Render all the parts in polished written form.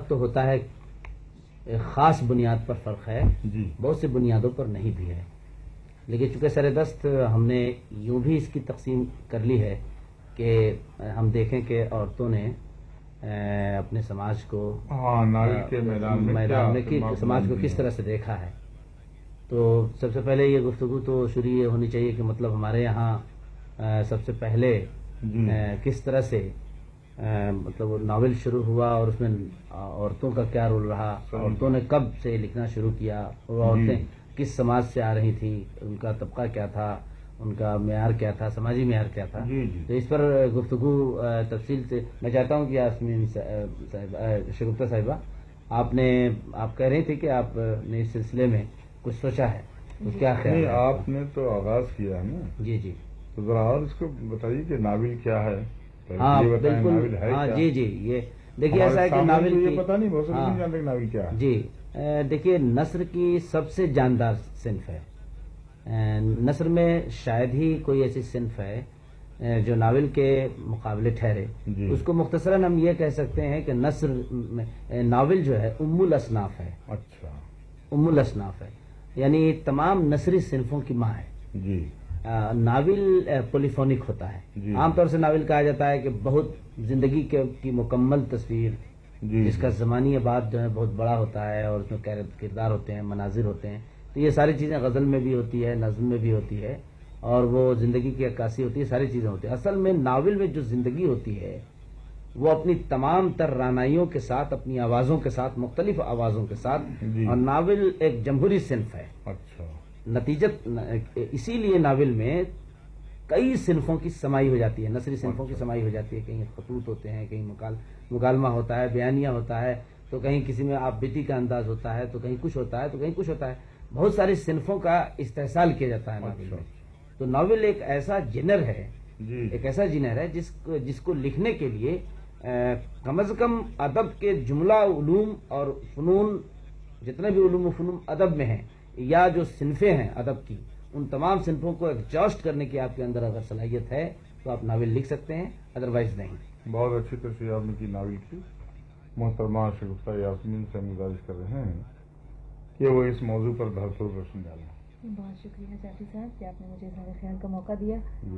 فرق تو ہوتا ہے، ایک خاص بنیاد پر فرق ہے، جی بہت سی بنیادوں پر نہیں بھی ہے، لیکن چونکہ سر دست ہم نے یوں بھی اس کی تقسیم کر لی ہے کہ ہم دیکھیں کہ عورتوں نے اپنے سماج کو ناول کے میدان میں سماج کو کس طرح سے دیکھا ہے. تو سب سے پہلے یہ گفتگو تو شروع یہ ہونی چاہیے کہ مطلب ہمارے یہاں سب سے پہلے کس طرح سے مطلب وہ ناول شروع ہوا اور اس میں عورتوں کا کیا رول رہا، عورتوں نے کب سے لکھنا شروع کیا، اور عورتیں کس سماج سے آ رہی تھی، ان کا طبقہ کیا تھا، ان کا معیار کیا تھا، سماجی معیار کیا تھا. تو اس پر گفتگو تفصیل سے میں چاہتا ہوں کہ یاسمین شگفتہ صاحبہ آپ کہہ رہی تھی کہ آپ نے اس سلسلے میں کچھ سوچا ہے، اس کیا خیال ہے؟ آپ نے تو آغاز کیا ہے نا. جی جی، تو ذرا اور اس کو بتائیے کہ ناول کیا ہے. ہاں بالکل، ہاں جی جی، یہ دیکھیے ایسا ہے کہ ناول یہ پتہ نہیں، بہت سے نہیں جانتے کہ ناول کیا ہے. جی دیکھیے، نثر کی سب سے جاندار صنف ہے. نثر میں شاید ہی کوئی ایسی صنف ہے جو ناول کے مقابلے ٹھہرے. اس کو مختصراً ہم یہ کہہ سکتے ہیں کہ ناول جو ہے ام الاصناف ہے. اچھا، ام الاصناف ہے، یعنی تمام نثری صنفوں کی ماں ہے. جی. ناول پولیفونک ہوتا ہے. عام طور سے ناول کہا جاتا ہے کہ بہت زندگی کی مکمل تصویر، جس کا زمانی بعد جو ہے بہت بڑا ہوتا ہے، اور اس میں کردار ہوتے ہیں، مناظر ہوتے ہیں. تو یہ ساری چیزیں غزل میں بھی ہوتی ہے، نظم میں بھی ہوتی ہے، اور وہ زندگی کی عکاسی ہوتی ہے، ساری چیزیں ہوتی ہیں. اصل میں ناول میں جو زندگی ہوتی ہے وہ اپنی تمام تر رانائیوں کے ساتھ، اپنی آوازوں کے ساتھ، مختلف آوازوں کے ساتھ، اور ناول ایک جمہوری صنف ہے. اچھا. نتیجت اسی لیے ناول میں کئی صنفوں کی سمائی ہو جاتی ہے، نثری صنفوں کی سمائی ہو جاتی ہے. کہیں خطوط ہوتے ہیں، کہیں مکالمہ ہوتا ہے، بیانیہ ہوتا ہے، تو کہیں کسی میں آپ بیتی کا انداز ہوتا ہے، تو کہیں کچھ ہوتا ہے، تو کہیں کچھ ہوتا ہے. بہت ساری صنفوں کا استحصال کیا جاتا ہے ناول میں. تو ناول ایک ایسا جنر ہے، ایک ایسا جنر ہے جس کو لکھنے کے لیے کم از کم ادب کے جملہ علوم اور فنون، جتنے بھی علوم و فنون ادب میں ہیں، یا جو صنفیں ہیں ادب کی، ان تمام صنفوں کو ایگزاسٹ کرنے کی آپ کے اندر اگر صلاحیت ہے تو آپ ناول لکھ سکتے ہیں، ادروائز نہیں. بہت اچھی تشریح آپ نے کی ناول کی. محترمہ شگفتہ یاسمین سے ہم گزارش کر رہے ہیں کہ وہ اس موضوع پر بھرپور روشنی ڈالیں. بہت شکریہ جعفری صاحب کہ آپ نے مجھے اظہار خیال کا موقع دیا.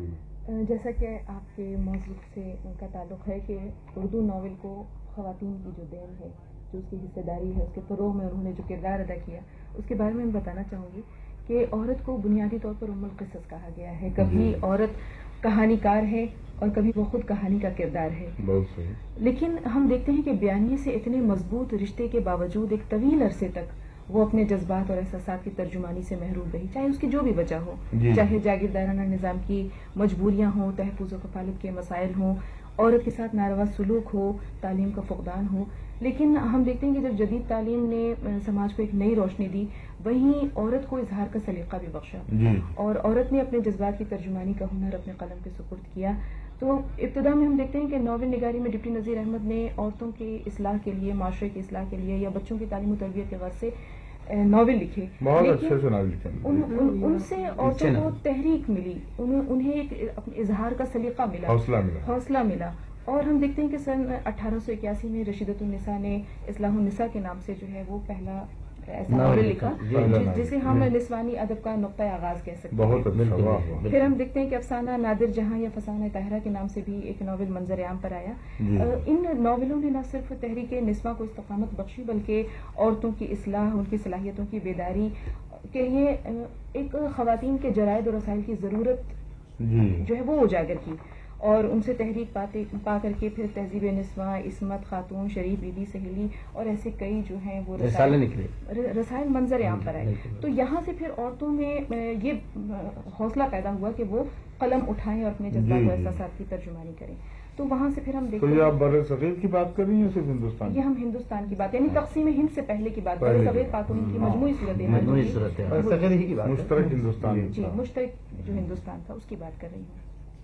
جیسا کہ آپ کے موضوع سے ان کا تعلق ہے کہ اردو ناول کو خواتین کی جو دین ہے، جو اس کی حصہ داری ہے، اس کے فروغ میں انہوں نے جو کردار ادا کیا، اس کے بارے میں میں بتانا چاہوں گی کہ عورت کو بنیادی طور پر ام القصص کہا گیا ہے. کبھی عورت کہانی کار ہے اور کبھی وہ خود کہانی کا کردار ہے. بہت صحیح. لیکن ہم دیکھتے ہیں کہ بیانیے سے اتنے مضبوط رشتے کے باوجود ایک طویل عرصے تک وہ اپنے جذبات اور احساسات کی ترجمانی سے محروم رہی، چاہے اس کی جو بھی وجہ ہو، چاہے جاگیردارانہ نظام کی مجبوریاں ہوں، تحفظ و کفالت کے مسائل ہوں، عورت کے ساتھ ناروا سلوک ہو، تعلیم کا فقدان ہو. لیکن ہم دیکھتے ہیں کہ جب جدید تعلیم نے سماج کو ایک نئی روشنی دی، وہیں عورت کو اظہار کا سلیقہ بھی بخشا، اور عورت نے اپنے جذبات کی ترجمانی کا ہنر اپنے قلم کے سپرد کیا. تو ابتدا میں ہم دیکھتے ہیں کہ ناول نگاری میں ڈپٹی نذیر احمد نے عورتوں کی اصلاح کے لیے، معاشرے کی اصلاح کے لیے، یا بچوں کی تعلیم و تربیت کے غرض سے ناول لکھے. بہت اچھے سے ناول لکھے. ان سے عورتوں کو تحریک ملی، انہیں ایک اظہار کا سلیقہ ملا، حوصلہ ملا. اور ہم دیکھتے ہیں کہ سن 1881 میں رشیدۃ النساء نے اصلاح النساء کے نام سے جو ہے وہ پہلا ایسا ناول لکھا جسے ہم نسوانی ادب کا نقطۂ آغاز کہہ سکتے ہیں. پھر ہم دیکھتے ہیں کہ افسانہ نادر جہاں یا فسانہ طاہرہ کے نام سے بھی ایک ناول منظر عام پر آیا. ان ناولوں نے نہ صرف تحریک نسواں کو استقامت بخشی، بلکہ عورتوں کی اصلاح، ان کی صلاحیتوں کی بیداری کے لیے ایک خواتین کے جرائد اور رسائل کی ضرورت جو ہے وہ اجاگر کی، اور ان سے تحریک پا کر کے پھر تہذیب نسواں، عصمت خاتون، شریف بی بی، سہیلی اور ایسے کئی جو ہیں وہ رسائل منظر عام پر آئے. تو یہاں سے پھر عورتوں میں یہ حوصلہ پیدا ہوا کہ وہ قلم اٹھائیں اور اپنے جذبات و احساسات کی ترجمانی کریں. تو وہاں سے پھر ہم دیکھتے ہیں. تو یہ آپ بر صغیر کی بات کر رہی ہیں صرف ہندوستان؟ یہ ہم ہندوستان کی بات، یعنی تقسیم ہند سے پہلے کی بات، بر صغیر خاتون کی مجموعی صورت مشترک ہندوستان، جی مشترک جو ہندوستان تھا اس کی بات کر رہی ہوں.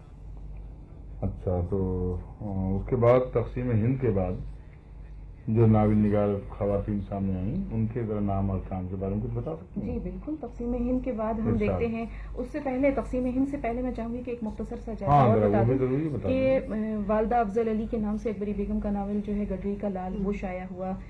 اچھا، تو اس کے بعد تقسیم ہند کے بعد جو ناول نگار خواتین سامنے آئیں، ان کے ذرا نام اور کام کے بارے میں کچھ بتا سکتے ہیں؟ جی بالکل. تقسیم ہند کے بعد ہم دیکھتے ہیں، اس سے پہلے تقسیم ہند سے پہلے میں چاہوں گی کہ ایک مختصر سا جائزہ بتا دوں کہ والدہ افضل علی کے نام سے اکبری بیگم کا ناول جو ہے گڈری کا لال وہ شائع ہوا.